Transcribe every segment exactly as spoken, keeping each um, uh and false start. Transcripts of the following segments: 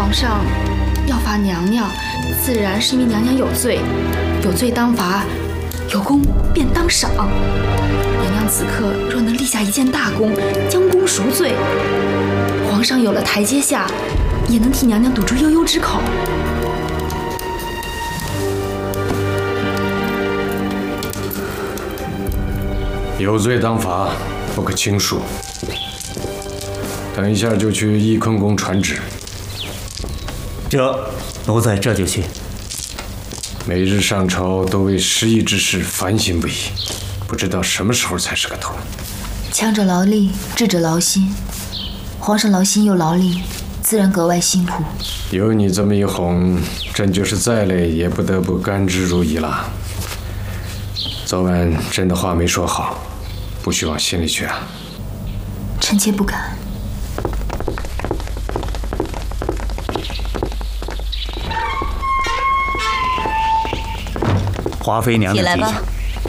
皇上要罚娘娘，自然是因为娘娘有罪，有罪当罚，有功便当赏。娘娘此刻若能立下一件大功，将功赎罪，皇上有了台阶下，也能替娘娘堵住悠悠之口。 有罪当罚，不可轻恕。等一下就去翊坤宫传旨。 这，奴才这就去。 每日上朝都为失意之事烦心不已，不知道什么时候才是个头。 强者劳力，智者劳心。皇上劳心又劳力，自然格外辛苦。 有你这么一哄，朕就是再累也不得不甘之如饴了。昨晚朕的话没说好，不许往心里去啊。 臣妾不敢。 华妃娘娘， 起来吧。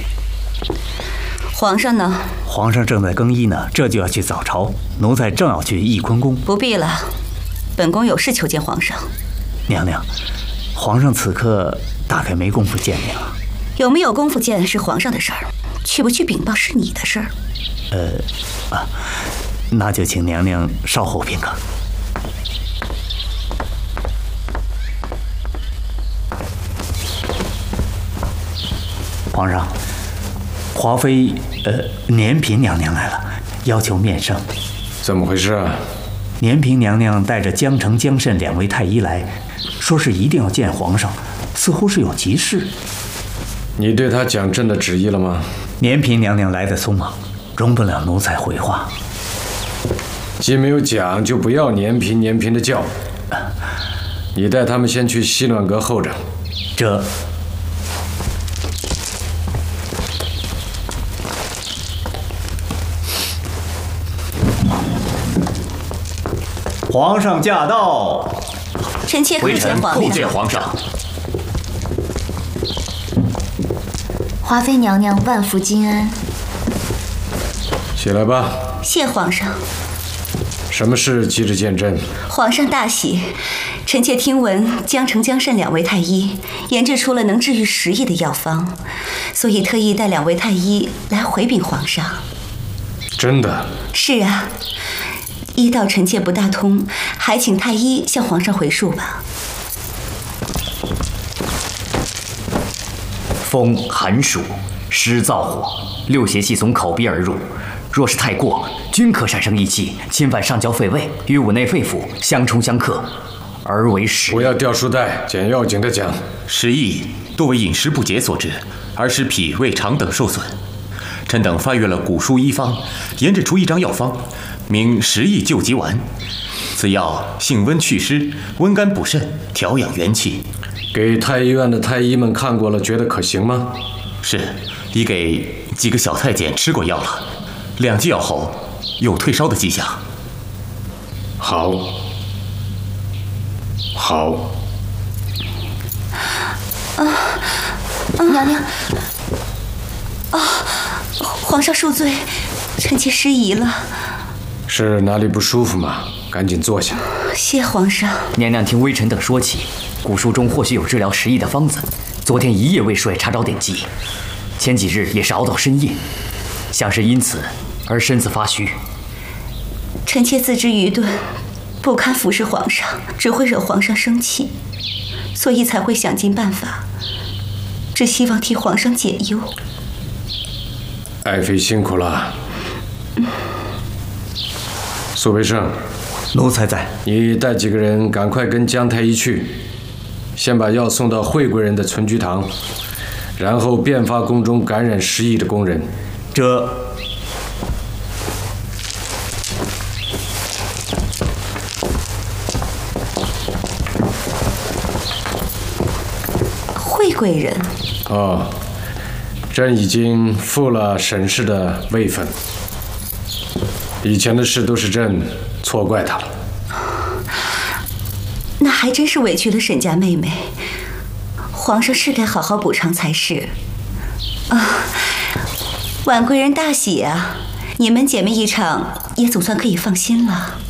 皇上呢？ 皇上正在更衣呢，这就要去早朝。奴才正要去翊坤宫。 不必了，本宫有事求见皇上。 娘娘，皇上此刻大概没工夫见您了。 有没有功夫见是皇上的事儿，去不去禀报是你的事儿。 呃，啊，那就请娘娘稍后片刻。皇上，华妃呃年嫔娘娘来了，要求面圣。 怎么回事啊？ 年嫔娘娘带着江澄、江慎两位太医来，说是一定要见皇上，似乎是有急事。 你对她讲朕的旨意了吗？ 年嫔娘娘来得匆忙，容不了奴才回话。 既没有讲，就不要年嫔年嫔的叫。你带他们先去西暖阁候着。 这。皇上驾到！ 臣妾叩见皇上。 叩见皇上。 华妃娘娘万福金安。 起来吧。 谢皇上。 什么事急着见朕？ 皇上大喜，臣妾听闻江澄、江慎两位太医研制出了能治愈失忆的药方，所以特意带两位太医来回禀皇上。 真的？ 是啊。医道臣妾不大通，还请太医向皇上回述吧。 风寒暑湿燥火，六邪气从口鼻而入，若是太过，均可产生异气，侵犯上焦肺胃，与五内肺腑相冲相克，而为实。 不要掉书袋，捡要紧的讲。 失忆多为饮食不节所致，而使脾胃肠等受损。臣等翻阅了古书医方，研制出一张药方，名食益救急丸。此药性温祛湿，温肝补肾，调养元气。 给太医院的太医们看过了，觉得可行吗？ 是，已给几个小太监吃过药了，两剂药后有退烧的迹象。 好，好。 啊，娘娘，啊，皇上恕罪，臣妾失仪了。 是哪里不舒服吗？赶紧坐下。 谢皇上。 娘娘听微臣等说起，古书中或许有治疗失忆的方子，昨天一夜未睡，查找典籍。前几日也是熬到深夜，像是因此而身子发虚。 臣妾自知愚钝，不堪服侍皇上，只会惹皇上生气，所以才会想尽办法，只希望替皇上解忧。 爱妃辛苦了。嗯、苏培盛， 奴才在。 你带几个人赶快跟江太医去，先把药送到惠贵人的存居堂，然后遍发宫中感染失忆的工人。 这。 惠贵人。 哦，朕已经负了沈氏的位分，以前的事都是朕错怪他了。 那还真是委屈了沈家妹妹，皇上是该好好补偿才是。啊，婉贵人大喜啊！你们姐妹一场，也总算可以放心了。